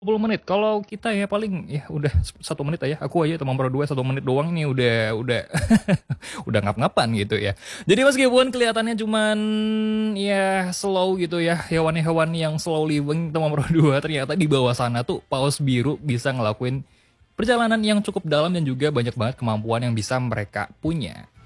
menit. Kalau kita ya paling ya udah 1 menit aja. Aku aja teman Pro 2 1 menit doang ini udah udah ngap-ngapan gitu ya. Jadi meskipun kelihatannya cuman ya slow gitu ya, hewan-hewan yang slow living teman Pro 2, ternyata di bawah sana tuh paus biru bisa ngelakuin perjalanan yang cukup dalam dan juga banyak banget kemampuan yang bisa mereka punya.